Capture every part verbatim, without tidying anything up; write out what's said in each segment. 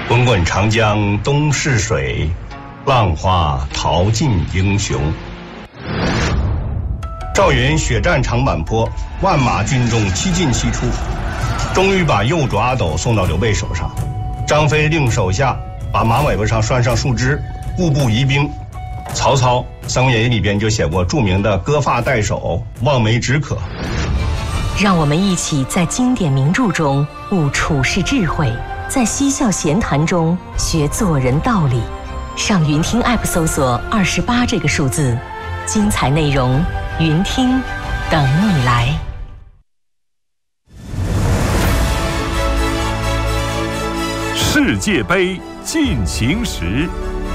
滚滚长江东逝水，浪花淘尽英雄。赵云血战长坂坡，万马军中七进七出，终于把右主阿斗送到刘备手上。张飞令手下把马尾巴上拴上树枝，步步疑兵。曹操《三国演义》里边就写过著名的割发代首，望梅止渴。 让我们一起在经典名著中悟处世智慧，在嬉笑闲谈中学做人道理。上云听 App 搜索二十八这个数字，精彩内容云听等你来。 世界杯进行时。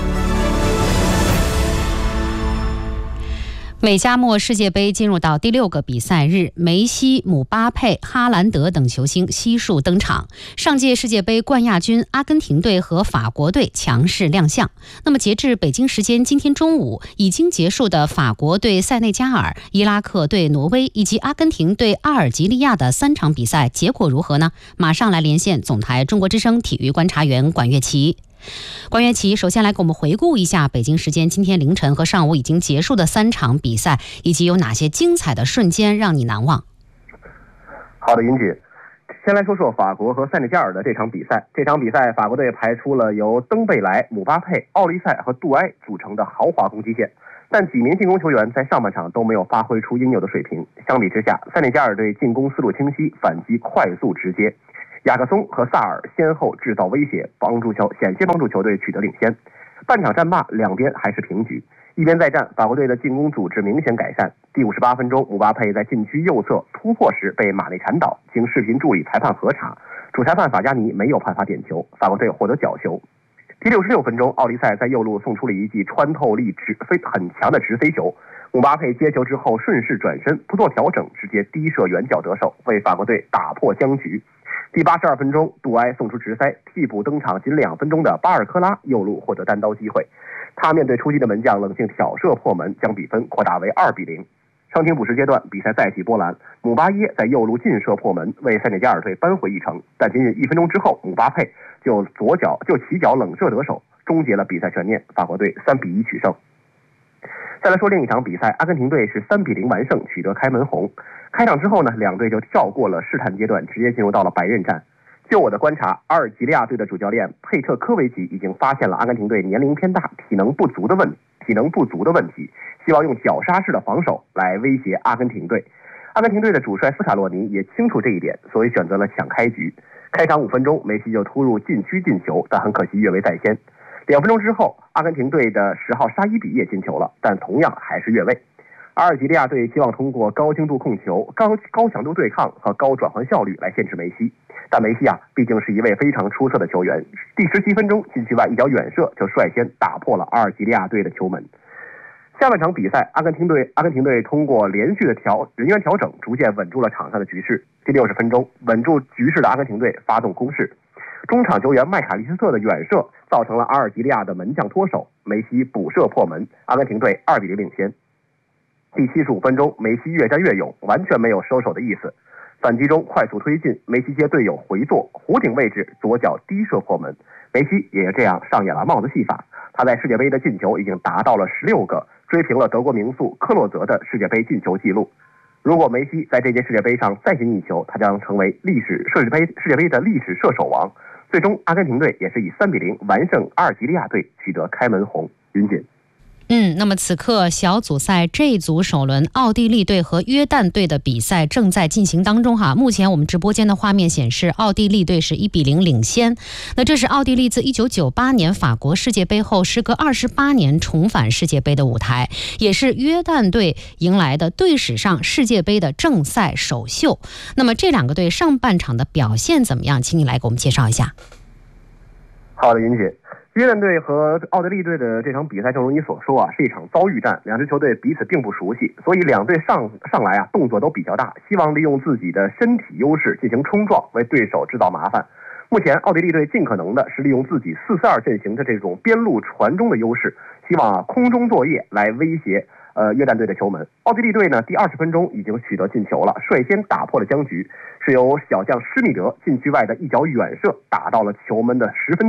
美加墨世界杯进入到第六个比赛日，梅西、姆巴佩、哈兰德等球星悉数登场。上届世界杯冠亚军阿根廷队和法国队强势亮相。那么截至北京时间今天中午，已经结束的法国对塞内加尔、伊拉克对挪威以及阿根廷对阿尔及利亚的三场比赛结果如何呢？马上来连线总台中国之声体育观察员管乐琪。关元琪首先来给我们回顾一下北京时间今天凌晨和上午已经结束的三场比赛，以及有哪些精彩的瞬间让你难忘。 好的，云姐，先来说说法国和塞内加尔的这场比赛。这场比赛法国队排出了由登贝莱、姆巴佩、奥利塞和杜埃组成的豪华攻击线，但几名进攻球员在上半场都没有发挥出应有的水平。相比之下，塞内加尔队进攻思路清晰，反击快速直接，雅各松和萨尔先后制造威胁，帮助球险些帮助球队取得领先。半场战罢，两边还是平局。一边再战，法国队的进攻组织明显改善。第五十八分钟，姆巴佩在禁区右侧突破时被马内铲倒，经视频助理裁判核查，主裁判法加尼没有判罚点球，法国队获得角球。第六十六分钟，奥利塞在右路送出了一记穿透力直飞很强的直飞球，姆巴佩接球之后顺势转身，不做调整，直接低射远角得手，为法国队打破僵局。第八十二分钟，杜埃送出直塞，替补登场仅两分钟的巴尔科拉右路获得单刀机会，他面对出击的门将冷静挑射破门，将比分扩大为二比零。伤停补时阶段，比赛再起波澜，姆巴耶在右路劲射破门，为塞内加尔队扳回一城。但仅仅一分钟之后，姆巴佩就左脚就起脚冷射得手，终结了比赛悬念，法国队三比一取胜。再来说另一场比赛，阿根廷队是三比零完胜，取得开门红。开场之后呢，两队就跳过了试探阶段，直接进入到了百刃战。就我的观察，阿尔及利亚队的主教练佩特科维奇已经发现了阿根廷队年龄偏大、体能不足的问体能不足的问题，希望用绞杀式的防守来威胁阿根廷队。阿根廷队的主帅斯卡洛尼也清楚这一点，所以选择了抢开局。开场五分钟，梅西就突入禁区进球，但很可惜越位在先。两分钟之后，阿根廷队的十号沙伊比也进球了，但同样还是越位。阿尔及利亚队希望通过高精度控球、高高强度对抗和高转换效率来限制梅西，但梅西啊，毕竟是一位非常出色的球员。第十七分钟，禁区外一脚远射就率先打破了阿尔及利亚队的球门。下半场比赛，阿根廷队阿根廷队通过连续的调人员调整，逐渐稳住了场上的局势。第六十分钟，稳住局势的阿根廷队发动攻势，中场球员麦卡利斯特的远射造成了阿尔及利亚的门将脱手，梅西补射破门，阿根廷队二比零领先。第七十五分钟，梅西越战越勇，完全没有收手的意思。反击中快速推进，梅西接队友回做，弧顶位置左脚低射破门，梅西也这样上演了帽子戏法。他在世界杯的进球已经达到了十六个，追平了德国名宿克洛泽的世界杯进球纪录。如果梅西在这届世界杯上再进一球，他将成为历史世界杯世界杯的历史射手王。最终，阿根廷队也是以三比零完胜阿尔及利亚队，取得开门红。云锦。 嗯，那么此刻小组赛 J 组首轮，奥地利队和约旦队的比赛正在进行当中哈。目前我们直播间的画面显示，奥地利队是一比零领先。那这是奥地利自一九九八年法国世界杯后，时隔二十八年重返世界杯的舞台，也是约旦队迎来的队史上世界杯的正赛首秀。那么这两个队上半场的表现怎么样？请你来给我们介绍一下。 好的，云姐。约旦队和奥地利队的这场比赛，正如你所说啊，是一场遭遇战，两支球队彼此并不熟悉，所以两队上上来啊动作都比较大，希望利用自己的身体优势进行冲撞，为对手制造麻烦。目前奥地利队尽可能的是利用自己四四二阵型的这种边路传中的优势，希望啊空中作业来威胁呃约旦队的球门。奥地利队呢，第二十分钟已经取得进球了，率先打破了僵局，是由小将施密德禁区外的一脚远射打到了球门的十分角。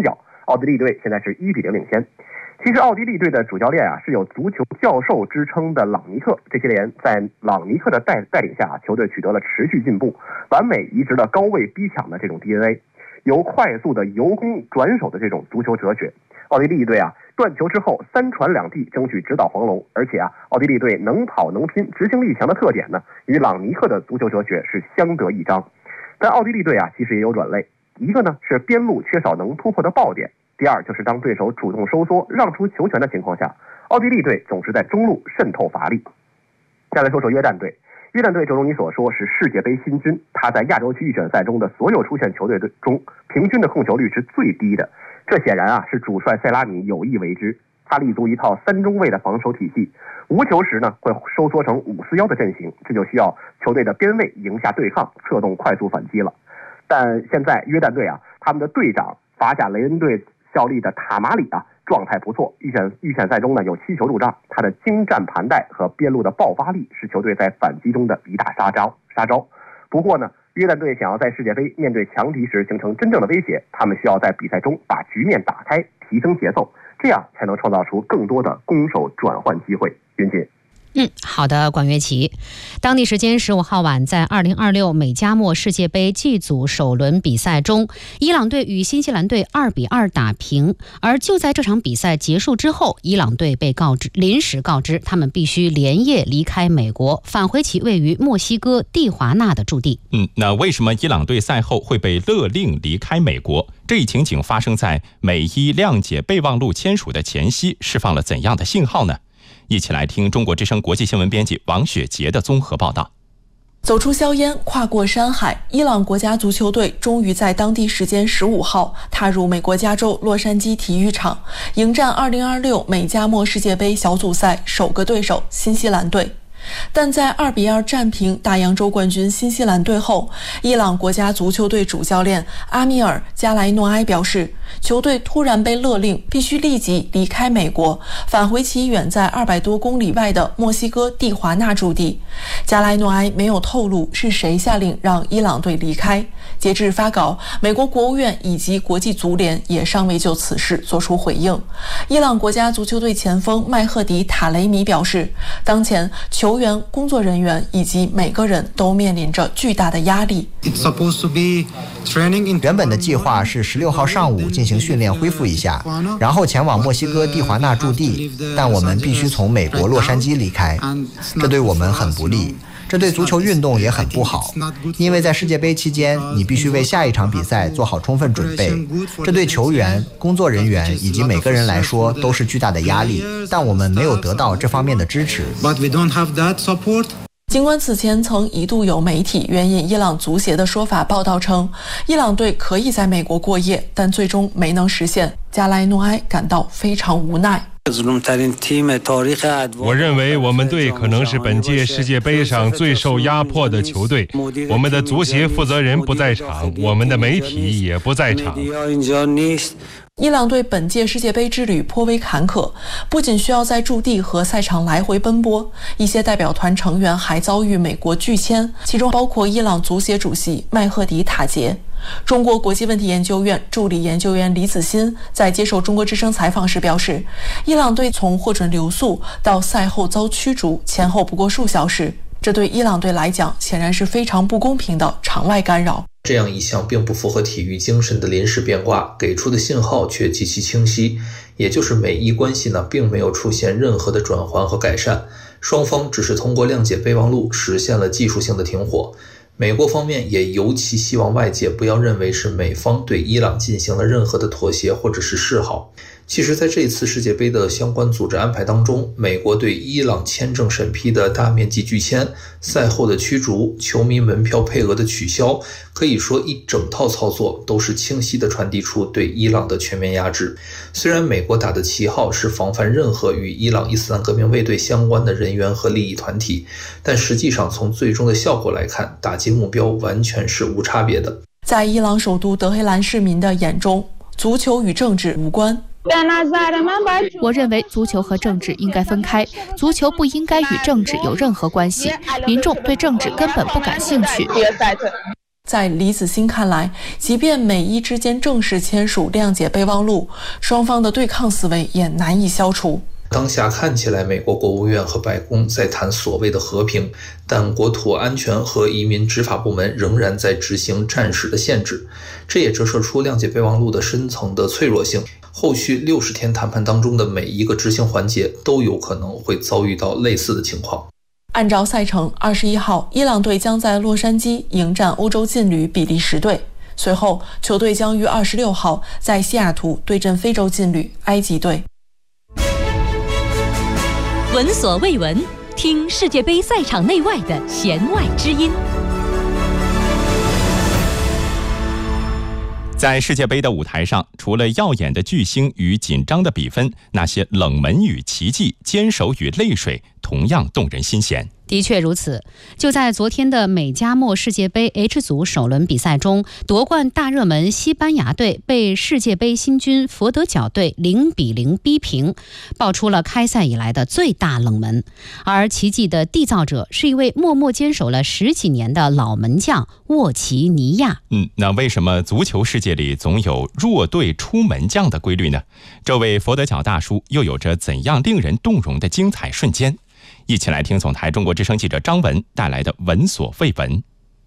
奥地利队现在是一比零领先。其实奥地利队的主教练啊是有足球教授之称的朗尼克，这些年在朗尼克的带带领下，球队取得了持续进步，完美移植了高位逼抢的这种 D N A， 由快速的由攻转守的这种足球哲学。奥地利队啊断球之后三传两递，争取直捣黄龙，而且啊奥地利队能跑能拼、执行力强的特点呢，与朗尼克的足球哲学是相得益彰。但奥地利队啊其实也有软肋，一个呢是边路缺少能突破的爆点。第二就是当对手主动收缩让出球权的情况下，奥地利队总是在中路渗透乏力。再来说说约旦队，约旦队正如你所说是世界杯新军，他在亚洲区预选赛中的所有出现球队中平均的控球率是最低的，这显然啊是主帅塞拉米有意为之。他立足一套三中卫的防守体系，无球时呢会收缩成五四一的阵型，这就需要球队的边卫赢下对抗，策动快速反击了。但现在约旦队啊，他们的队长法甲雷恩队效力的塔马里啊，状态不错，预选预选赛中呢有七球入账，他的精湛盘带和边路的爆发力是球队在反击中的一大杀招杀招。不过呢，约旦队想要在世界杯面对强敌时形成真正的威胁，他们需要在比赛中把局面打开，提升节奏，这样才能创造出更多的攻守转换机会。云锦。 嗯，好的，管乐琪。当地时间十五号晚，在二零二六美加墨世界杯 G 组首轮比赛中，伊朗队与新西兰队二比二打平。而就在这场比赛结束之后，伊朗队被告知临时告知，他们必须连夜离开美国，返回其位于墨西哥蒂华纳的驻地。 嗯，那为什么伊朗队赛后会被勒令离开美国？这一情景发生在美伊谅解备忘录签署的前夕，释放了怎样的信号呢？一起来听中国之声国际新闻编辑王雪杰的综合报道。 走出硝烟，跨过山海，伊朗国家足球队终于在当地时间十五号踏入美国加州洛杉矶体育场，迎战二零二六美加墨世界杯小组赛首个对手新西兰队。但在二比二战平大洋洲冠军新西兰队后，伊朗国家足球队主教练阿米尔·加莱诺埃表示，球队突然被勒令必须立即离开美国，返回其远在二百多公里外的墨西哥蒂华纳驻地。加莱诺埃没有透露是谁下令让伊朗队离开。截至发稿，美国国务院以及国际足联也尚未就此事作出回应。伊朗国家足球队前锋麦赫迪·塔雷米表示，当前球员、工作人员以及每个人都面临着巨大的压力。 原本的计划是十六号上午进行训练恢复一下，然后前往墨西哥蒂华纳驻地，但我们必须从美国洛杉矶离开，这对我们很不利，这对足球运动也很不好，因为在世界杯期间，你必须为下一场比赛做好充分准备，这对球员、工作人员以及每个人来说都是巨大的压力，但我们没有得到这方面的支持。 尽管此前曾一度有媒体援引伊朗足协的说法报道称，伊朗队可以在美国过夜，但最终没能实现。加莱诺埃感到非常无奈。 我认为我们队可能是本届世界杯上最受压迫的球队，我们的足协负责人不在场，我们的媒体也不在场。 伊朗队本届世界杯之旅颇为坎坷，不仅需要在驻地和赛场来回奔波，一些代表团成员还遭遇美国拒签，其中包括伊朗足协主席麦赫迪·塔杰。中国国际问题研究院助理研究员李子欣在接受中国之声采访时表示，伊朗队从获准留宿到赛后遭驱逐前后不过数小时，这对伊朗队来讲显然是非常不公平的场外干扰。 这样一项并不符合体育精神的临时变卦，给出的信号却极其清晰，也就是美伊关系呢并没有出现任何的转圜和改善，双方只是通过谅解备忘录实现了技术性的停火。美国方面也尤其希望外界不要认为是美方对伊朗进行了任何的妥协或者是示好。其实在这次世界杯的相关组织安排当中，美国对伊朗签证审批的大面积拒签、赛后的驱逐、球迷门票配额的取消，可以说一整套操作都是清晰地传递出对伊朗的全面压制。虽然美国打的旗号是防范任何与伊朗伊斯兰革命卫队相关的人员和利益团体，但实际上从最终的效果来看，打击目标完全是无差别的。 在伊朗首都德黑兰市民的眼中，足球与政治无关。 我认为足球和政治应该分开，足球不应该与政治有任何关系，民众对政治根本不感兴趣。 在李子欣看来，即便美伊之间正式签署谅解备忘录，双方的对抗思维也难以消除。 当下看起来，美国国务院和白宫在谈所谓的和平，但国土安全和移民执法部门仍然在执行战时的限制，这也折射出谅解备忘录的深层的脆弱性。后续六十天谈判当中的每一个执行环节都有可能会遭遇到类似的情况。 按照赛程，二十一号，伊朗队将在洛杉矶迎战欧洲劲旅比利时队。随后，球队将于二十六号在西雅图对阵非洲劲旅埃及队。 闻所未闻，听世界杯赛场内外的弦外之音。 在世界杯的舞台上，除了耀眼的巨星与紧张的比分，那些冷门与奇迹、坚守与泪水，同样动人心弦。 的确如此，就在昨天的美加墨世界杯 H 组首轮比赛中，夺冠大热门西班牙队被世界杯新军佛得角队零比零逼平，爆出了开赛以来的最大冷门。而奇迹的缔造者是一位默默坚守了十几年的老门将沃奇尼亚。 嗯，那为什么足球世界里总有弱队出门将的规律呢？这位佛得角大叔又有着怎样令人动容的精彩瞬间？一起来听总台中国之声记者张文带来的闻所未闻。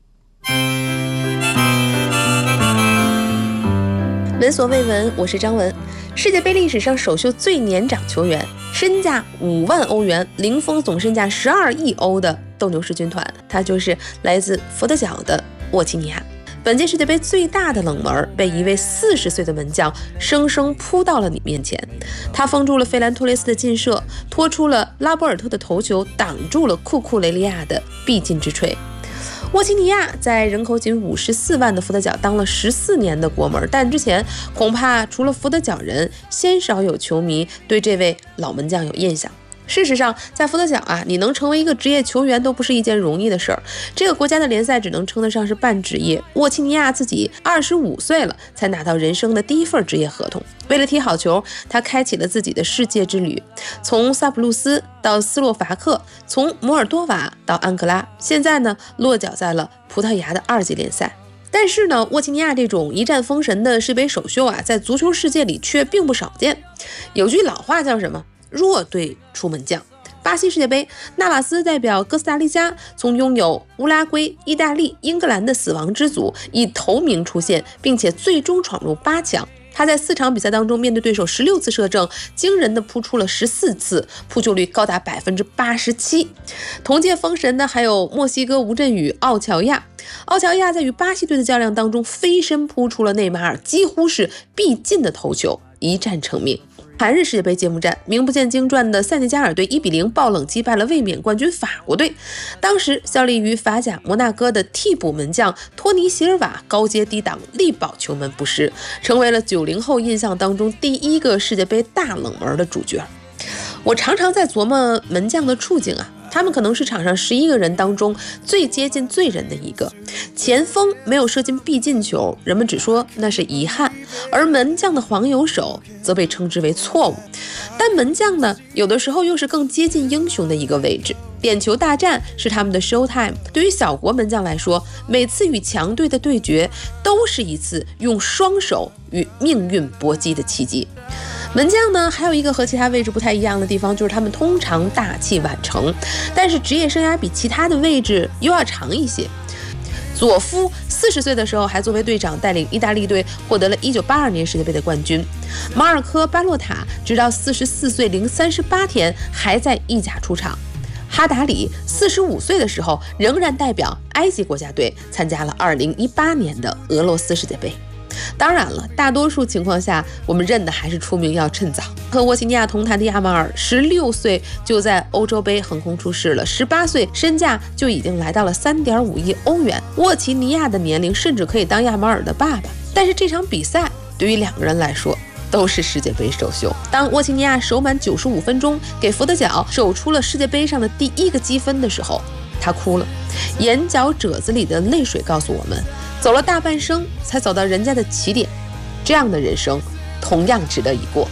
闻所未闻，我是张文。世界杯历史上首秀最年长球员，身价五万欧元，零封总身价十二亿欧的斗牛士军团，他就是来自佛得角的沃奇尼亚。本届世界杯最大的冷门被一位四十岁的门将生生扑到了你面前，他封住了费兰托雷斯的劲射，拖出了拉波尔特的头球，挡住了库库雷利亚的必进之锤。沃奇尼亚在人口仅五十四万的佛得角当了十四年的国门，但之前恐怕除了佛得角人，鲜少有球迷对这位老门将有印象。事实上，在佛得角啊，你能成为一个职业球员都不是一件容易的事儿。这个国家的联赛只能称得上是半职业。沃奇尼亚自己二十五岁了，才拿到人生的第一份职业合同。为了踢好球，他开启了自己的世界之旅，从萨普路斯到斯洛伐克，从摩尔多瓦到安哥拉，现在呢，落脚在了葡萄牙的二级联赛。但是呢，沃奇尼亚这种一战封神的世杯首秀啊，在足球世界里却并不少见。有句老话叫什么？弱队出门将。巴西世界杯，纳瓦斯代表哥斯达黎加从拥有乌拉圭、意大利、英格兰的死亡之组以头名出现，并且最终闯入八强。他在四场比赛当中面对对手十六次射正，惊人的扑出了十四次，扑救率高达百分之八十七。同届封神的还有墨西哥吴镇宇、奥乔亚。奥乔亚在与巴西队的较量当中飞身扑出了内马尔几乎是必进的头球，一战成名。韩日世界杯揭幕战，名不见经传的塞内加尔队一比零爆冷击败了卫冕冠军法国队。当时效力于法甲摩纳哥的替补门将托尼席尔瓦高阶低挡，力保球门不失，成为了九零后印象当中第一个世界杯大冷门的主角。我常常在琢磨门将的处境啊，他们可能是场上十一个人当中最接近罪人的一个。前锋没有射进必进球，人们只说那是遗憾，而门将的黄油手则被称之为错误。但门将呢，有的时候又是更接近英雄的一个位置。点球大战是他们的 show time， 对于小国门将来说，每次与强队的对决都是一次用双手与命运搏击的契机。门将呢，还有一个和其他位置不太一样的地方，就是他们通常大器晚成，但是职业生涯比其他的位置又要长一些。佐夫四十岁的时候还作为队长带领意大利队获得了一九八二年世界杯的冠军。马尔科·巴洛塔直到四十四岁零三十八天还在意甲出场。哈达里四十五岁的时候仍然代表埃及国家队参加了二零一八年的俄罗斯世界杯。当然了，大多数情况下我们认的还是出名要趁早。和沃奇尼亚同坛的亚马尔十六岁就在欧洲杯横空出世了，十八岁身价就已经来到了 三点五亿欧元。沃奇尼亚的年龄甚至可以当亚马尔的爸爸。但是这场比赛对于两个人来说都是世界杯首秀。当沃奇尼亚守满九十五分钟给佛得角守出了世界杯上的第一个积分的时候，他哭了，眼角褶子里的泪水告诉我们，走了大半生才走到人家的起点，这样的人生同样值得一过。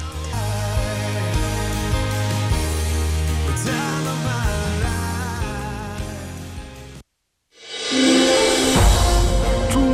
诸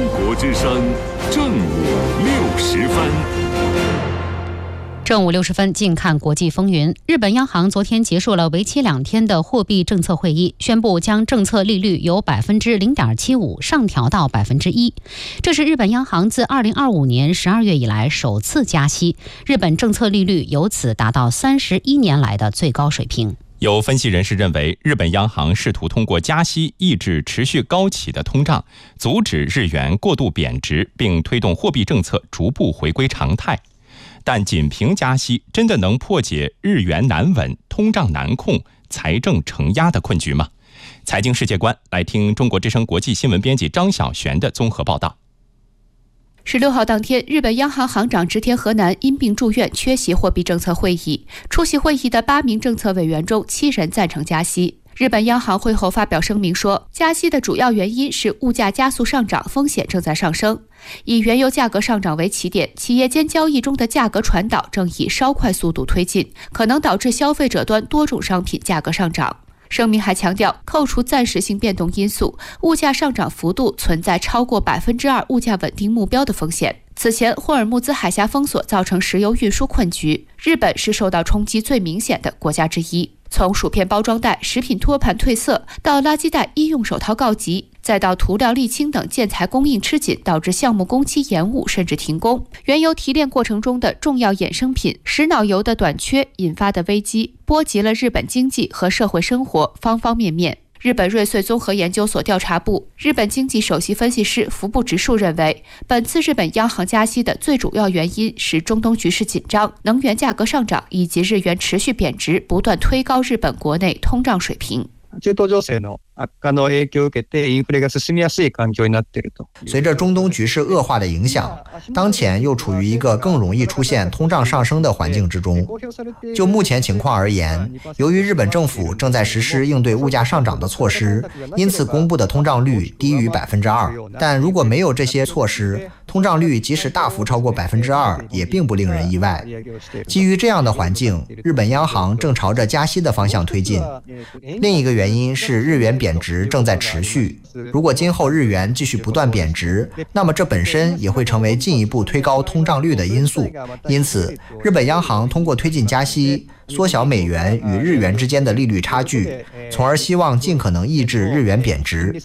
正午六十分，近看国际风云。日本央行昨天结束了为期两天的货币政策会议，宣布将政策利率由百分之零点七五上调到百分之一。这是日本央行自二零二五年十二月以来首次加息，日本政策利率由此达到三十一年来的最高水平。 有分析人士认为，日本央行试图通过加息抑制持续高企的通胀，阻止日元过度贬值，并推动货币政策逐步回归常态。但仅凭加息真的能破解日元难稳、通胀难控、财政承压的困局吗？财经世界观，来听中国之声国际新闻编辑张晓璇的综合报道。 十六号当天，日本央行行长植田和男因病住院，缺席货币政策会议。出席会议的八名政策委员中，七人赞成加息。日本央行会后发表声明说，加息的主要原因是物价加速上涨，风险正在上升。以原油价格上涨为起点，企业间交易中的价格传导正以稍快速度推进，可能导致消费者端多种商品价格上涨。声明还强调，扣除暂时性变动因素，物价上涨幅度存在超过百分之二物价稳定目标的风险。此前，霍尔木兹海峡封锁造成石油运输困局，日本是受到冲击最明显的国家之一。从薯片包装袋、食品托盘褪色，到垃圾袋医用手套告急，再到涂料、沥青等建材供应吃紧，导致项目工期延误甚至停工。原油提炼过程中的重要衍生品石脑油的短缺引发的危机，波及了日本经济和社会生活方方面面。日本瑞穗综合研究所调查部日本经济首席分析师服部直树认为，本次日本央行加息的最主要原因是中东局势紧張、能源价格上涨以及日元持续贬值，不断推高日本国内通胀水平。 中東情勢の悪化の影響を受けてインフレが進みやすい環境になっていると。 随着中东局势恶化的影响，当前又处于一个更容易出现通胀上升的环境之中。就目前情况而言，由于日本政府正在实施应对物价上涨的措施，因此公布的通胀率低于百分之二。但如果没有这些措施，通胀率即使大幅超过百分之二，也并不令人意外。基于这样的环境，日本央行正朝着加息的方向推进。另一个原因是日元贬值正在持续，如果今后日元继续不断贬值，那么这本身也会成为进一步推高通胀率的因素。因此，日本央行通过推进加息，缩小美元与日元之间的利率差距，从而希望尽可能抑制日元贬值。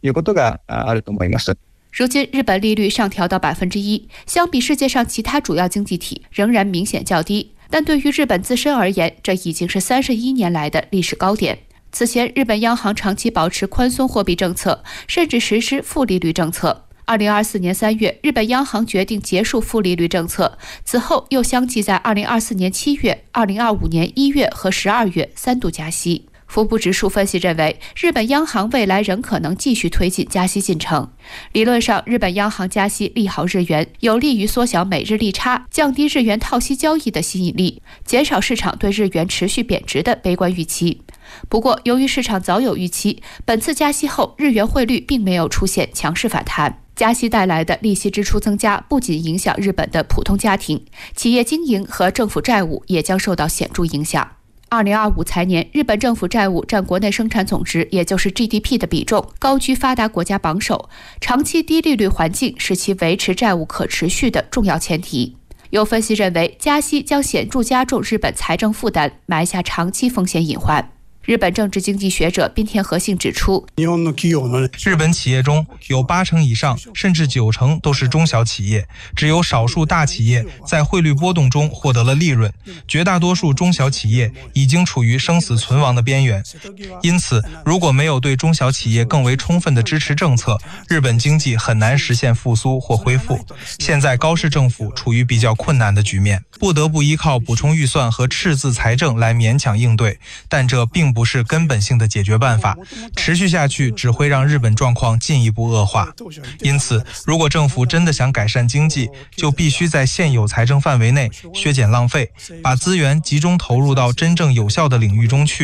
如今日本利率上调到百分之一，相比世界上其他主要经济体仍然明显较低，但对于日本自身而言，这已经是三十一年来的历史高点。此前，日本央行长期保持宽松货币政策，甚至实施负利率政策。二零二四年三月，日本央行决定结束负利率政策，此后又相继在二零二四年七月、二零二五年一月和十二月三度加息。服部直树分析认为，日本央行未来仍可能继续推进加息进程。理论上，日本央行加息利好日元，有利于缩小美日利差，降低日元套息交易的吸引力，减少市场对日元持续贬值的悲观预期。不过，由于市场早有预期，本次加息后日元汇率并没有出现强势反弹。加息带来的利息支出增加，不仅影响日本的普通家庭，企业经营和政府债务也将受到显著影响。二零二五财年，日本政府债务占国内生产总值，也就是 G D P 的比重，高居发达国家榜首。长期低利率环境是其维持债务可持续的重要前提。有分析认为，加息将显著加重日本财政负担，埋下长期风险隐患。日本政治经济学者滨田和信指出， 日本企业中有八成以上甚至九成都是中小企业，只有少数大企业在汇率波动中获得了利润，绝大多数中小企业已经处于生死存亡的边缘。因此，如果没有对中小企业更为充分的支持政策，日本经济很难实现复苏或恢复。现在高市政府处于比较困难的局面，不得不依靠补充预算和赤字财政来勉强应对，但这并不是根本性的解决办法，持续下去只会让日本状况进一步恶化。因此，如果政府真的想改善经济，就必须在现有财政范围内削减浪费，把资源集中投入到真正有效的领域中去。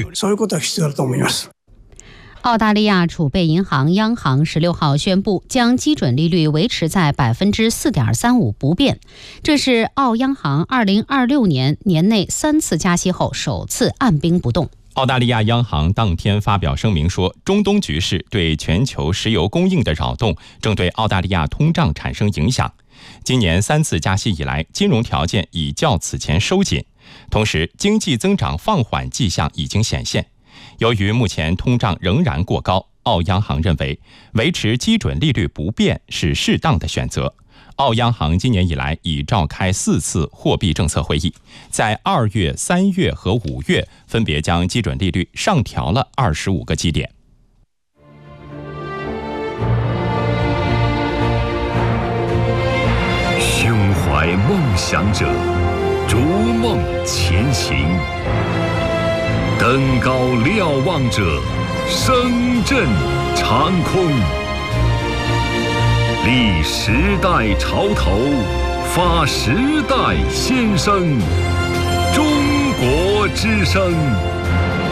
澳大利亚储备银行央行十六号宣布，将基准利率维持在百分之四点三五不变。这是澳央行二零二六年年内三次加息后首次按兵不动。 澳大利亚央行当天发表声明说，中东局势对全球石油供应的扰动正对澳大利亚通胀产生影响。 今年三次加息以来，金融条件已较此前收紧，同时经济增长放缓迹象已经显现。由于目前通胀仍然过高，澳央行认为维持基准利率不变是适当的选择。澳央行今年以来已召开四次货币政策会议，在二月、三月和五月分别将基准利率上调了二十五个基点。 胸怀梦想者，逐梦前行；登高瞭望者，声震长空。立时代潮头，发时代先声。中国之声。